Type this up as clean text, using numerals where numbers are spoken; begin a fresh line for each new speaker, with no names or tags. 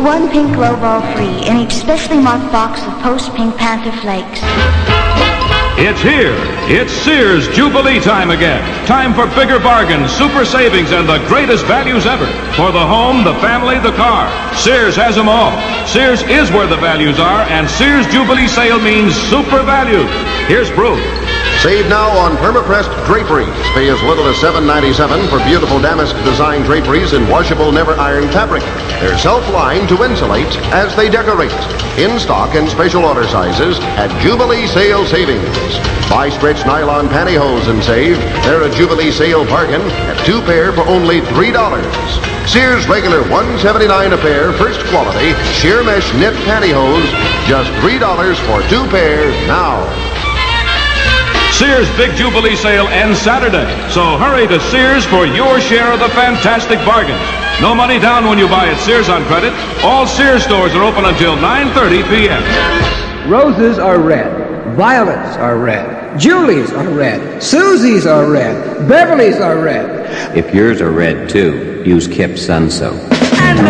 1 pink glow ball free in each specially marked box of Post-Pink Panther Flakes.
It's here. It's Sears Jubilee time again. Time for bigger bargains, super savings, and the greatest values ever. For the home, the family, the car. Sears has them all. Sears is where the values are, and Sears Jubilee sale means super values. Here's Bruce.
Save now on Permapressed draperies. Pay as little as $7.97 for beautiful damask design draperies in washable, never-iron fabric. They're self-lined to insulate as they decorate. In stock and special order sizes at Jubilee Sale Savings. Buy stretch nylon pantyhose and save. They're a Jubilee Sale bargain at 2 pair for only $3. Sears regular $1.79 a pair, first quality, sheer mesh knit pantyhose, just $3 for 2 pairs now.
Sears Big Jubilee Sale ends Saturday, so hurry to Sears for your share of the fantastic bargains. No money down when you buy at Sears on credit. All Sears stores are open until 9:30 p.m.
Roses are red. Violets are red. Julies are red. Susies are red. Beverlys are red.
If yours are red, too, use Kip Sun Soap.
And